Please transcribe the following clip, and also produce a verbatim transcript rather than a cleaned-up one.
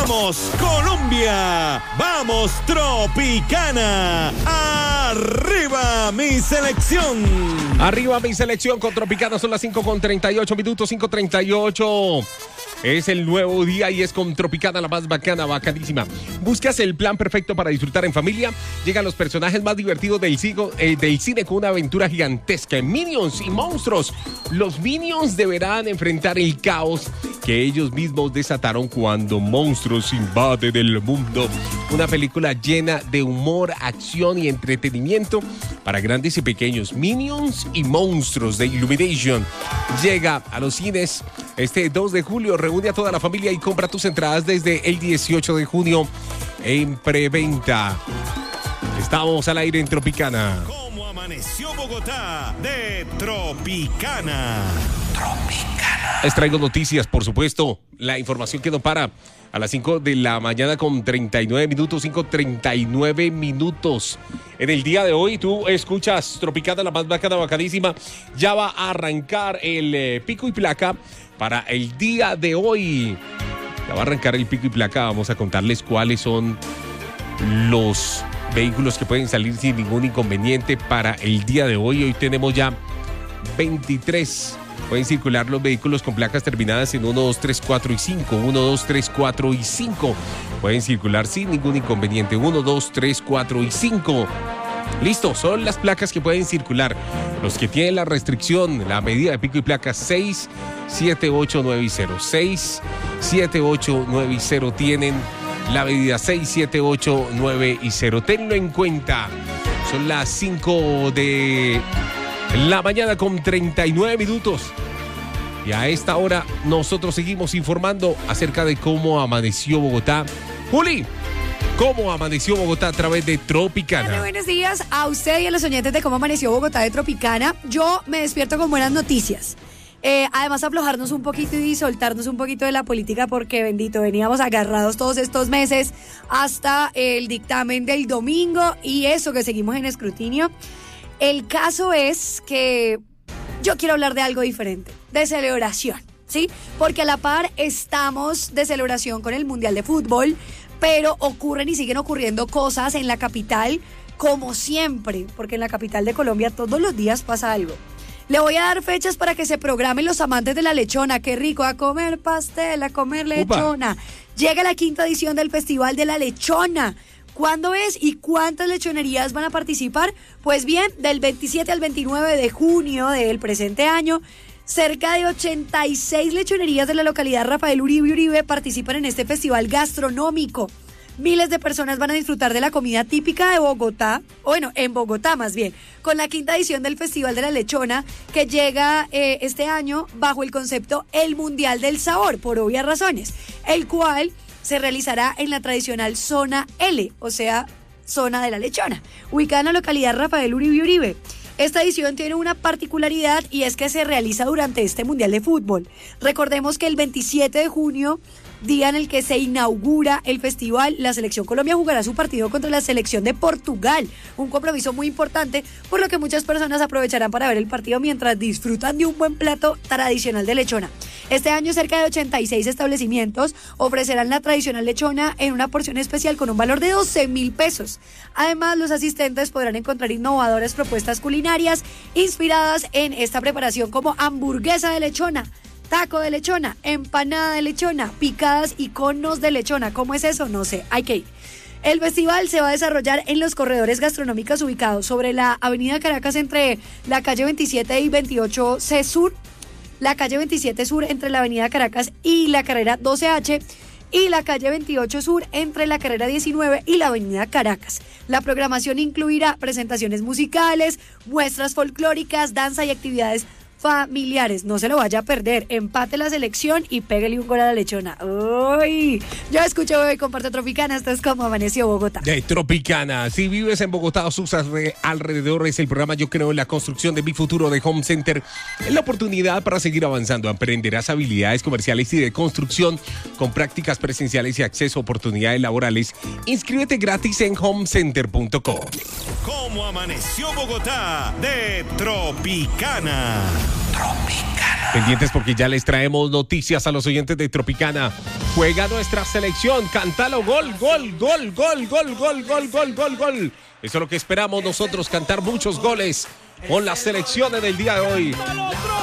¡Vamos, Colombia! ¡Vamos, Tropicana! ¡Arriba, mi selección! Arriba, mi selección con Tropicana. Son las cinco con treinta y ocho minutos, cinco treinta y ocho. Es el nuevo día y es con Tropicana, la más bacana, bacanísima. ¿Buscas el plan perfecto para disfrutar en familia? Llegan los personajes más divertidos del, cigo, eh, del cine con una aventura gigantesca. Minions y monstruos. Los Minions deberán enfrentar el caos que ellos mismos desataron cuando monstruos invaden el mundo. Una película llena de humor, acción y entretenimiento para grandes y pequeños. Minions y monstruos de Illumination llega a los cines este dos de julio. Reúne a toda la familia y compra tus entradas desde el dieciocho de junio en preventa. Estamos al aire en Tropicana. ¿Cómo amaneció Bogotá? De Tropicana. Tropicana. Les traigo noticias, por supuesto. La información que no para a las cinco de la mañana con treinta y nueve minutos, cinco treinta y nueve minutos. En el día de hoy tú escuchas Tropicana, la más bacana, bacadísima. Ya va a arrancar el eh, pico y placa para el día de hoy. Ya va a arrancar el pico y placa. Vamos a contarles cuáles son los vehículos que pueden salir sin ningún inconveniente para el día de hoy. Hoy tenemos ya veintitrés. Pueden circular los vehículos con placas terminadas en uno, dos, tres, cuatro y cinco. uno, dos, tres, cuatro y cinco. Pueden circular sin ningún inconveniente. uno, dos, tres, cuatro y cinco. Listo, son las placas que pueden circular. Los que tienen la restricción, la medida de pico y placa seis, siete, ocho, nueve y cero. seis, siete, ocho, nueve y cero tienen la medida seis, siete, ocho, nueve y cero. Tenlo en cuenta. Son las cinco de la mañana con treinta y nueve minutos. Y a esta hora nosotros seguimos informando acerca de cómo amaneció Bogotá. Juli, ¿cómo amaneció Bogotá a través de Tropicana? Bueno, buenos días a usted y a los oyentes de cómo amaneció Bogotá de Tropicana. Yo me despierto con buenas noticias. Eh, además, aflojarnos un poquito y soltarnos un poquito de la política porque, bendito, veníamos agarrados todos estos meses hasta el dictamen del domingo y eso que seguimos en escrutinio. El caso es que yo quiero hablar de algo diferente, de celebración, ¿sí? Porque a la par estamos de celebración con el Mundial de Fútbol, pero ocurren y siguen ocurriendo cosas en la capital como siempre, porque en la capital de Colombia todos los días pasa algo. Le voy a dar fechas para que se programen los amantes de la lechona. Qué rico, a comer pastel, a comer lechona. Upa. Llega la quinta edición del Festival de la Lechona. ¿Cuándo es y cuántas lechonerías van a participar? Pues bien, del veintisiete al veintinueve de junio del presente año, cerca de ochenta y seis lechonerías de la localidad Rafael Uribe Uribe participan en este festival gastronómico. Miles de personas van a disfrutar de la comida típica de Bogotá, o bueno, en Bogotá más bien, con la quinta edición del Festival de la Lechona, que llega eh, este año bajo el concepto El Mundial del Sabor, por obvias razones, el cual se realizará en la tradicional Zona L, o sea, Zona de la Lechona, ubicada en la localidad Rafael Uribe Uribe. Esta edición tiene una particularidad y es que se realiza durante este Mundial de Fútbol. Recordemos que el veintisiete de junio, día en el que se inaugura el festival, la Selección Colombia jugará su partido contra la Selección de Portugal, un compromiso muy importante, por lo que muchas personas aprovecharán para ver el partido mientras disfrutan de un buen plato tradicional de lechona. Este año cerca de ochenta y seis establecimientos ofrecerán la tradicional lechona en una porción especial con un valor de doce mil pesos. Además, los asistentes podrán encontrar innovadoras propuestas culinarias inspiradas en esta preparación como hamburguesa de lechona, taco de lechona, empanada de lechona, picadas y conos de lechona. ¿Cómo es eso? No sé, hay que ir. El festival se va a desarrollar en los corredores gastronómicos ubicados sobre la avenida Caracas entre la calle veintisiete y veintiocho C Sur, la calle veintisiete Sur entre la avenida Caracas y la carrera doce H y la calle veintiocho Sur entre la carrera diecinueve y la avenida Caracas. La programación incluirá presentaciones musicales, muestras folclóricas, danza y actividades familiares. No se lo vaya a perder. Empate la selección y pégale un gol a la lechona. ¡Uy! Yo escucho y comparto Tropicana. Esto es como amaneció Bogotá. De Tropicana. Si vives en Bogotá o sus alrededores, el programa Yo Creo en la Construcción de Mi Futuro de Home Center es la oportunidad para seguir avanzando. Aprenderás habilidades comerciales y de construcción con prácticas presenciales y acceso a oportunidades laborales. Inscríbete gratis en home center punto com. ¿Cómo amaneció Bogotá? De Tropicana. Tropicana. Pendientes porque ya les traemos noticias a los oyentes de Tropicana. Juega nuestra selección. Cántalo. Gol, gol, gol, gol, gol, gol, gol, gol, gol, gol. Eso es lo que esperamos nosotros, cantar muchos goles con la selección en el día de hoy.